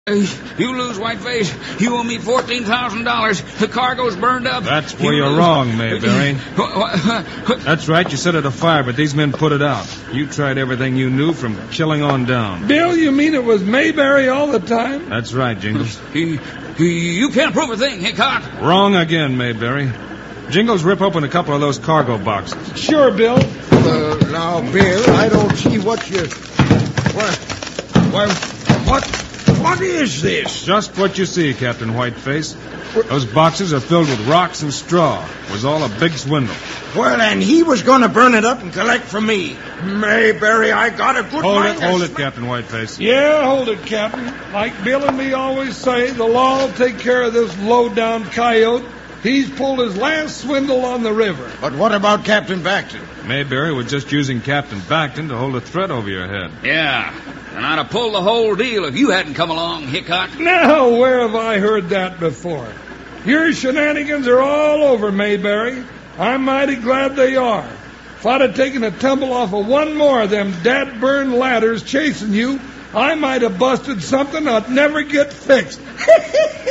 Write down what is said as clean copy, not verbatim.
You lose, Whiteface. You owe me $14,000. The cargo's burned up. That's where you're wrong, Mayberry. That's right, you set it afire, but these men put it out. You tried everything you knew from killing on down. Bill, you mean it was Mayberry all the time? That's right, Jingles. You can't prove a thing, Hickok. Wrong again, Mayberry. Jingles, rip open a couple of those cargo boxes. Sure, Bill. Now, Bill, I don't see what you... What is this? Just what you see, Captain Whiteface. Those boxes are filled with rocks and straw. It was all a big swindle. Well, and he was going to burn it up and collect from me. Mayberry, I got a good mind. Hold it, Captain Whiteface. Yeah, hold it, Captain. Like Bill and me always say, the law will take care of this low-down coyote. He's pulled his last swindle on the river. But what about Captain Backton? Mayberry was just using Captain Backton to hold a threat over your head. Yeah, and I'd have pulled the whole deal if you hadn't come along, Hickok. Now, where have I heard that before? Your shenanigans are all over, Mayberry. I'm mighty glad they are. If I'd have taken a tumble off of one more of them dad-burned ladders chasing you, I might have busted something I'd never get fixed.